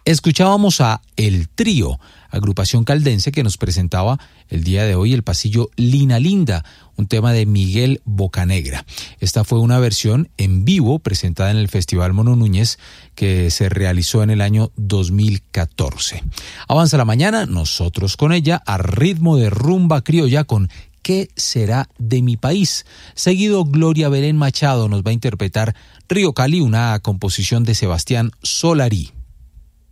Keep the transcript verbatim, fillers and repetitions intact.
Escuchábamos a El Trío, agrupación caldense que nos presentaba el día de hoy el pasillo Lina Linda, un tema de Miguel Bocanegra. Esta fue una versión en vivo presentada en el Festival Mono Núñez que se realizó en el año dos mil catorce. Avanza la mañana, nosotros con ella, a ritmo de rumba criolla con ¿Qué será de mi país? Seguido, Gloria Belén Machado nos va a interpretar Río Cali, una composición de Sebastián Solari.